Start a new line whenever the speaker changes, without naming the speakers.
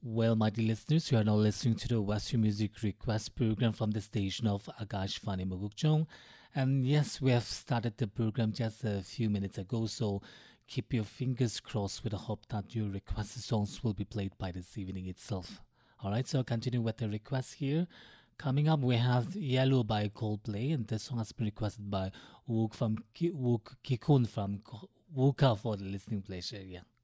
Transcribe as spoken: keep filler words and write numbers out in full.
Well, my dear listeners, you are now listening to the Western Music Request program from the station of Akashvani Mugukchong. And yes, we have started the program just a few minutes ago, so keep your fingers crossed with the hope that your requested songs will be played by this evening itself. Alright, so continue with the requests here. Coming up, we have Yellow by Coldplay, and this song has been requested by Wook from Ki- Wook Kikun from Ko- Wuka for the listening pleasure. Yeah.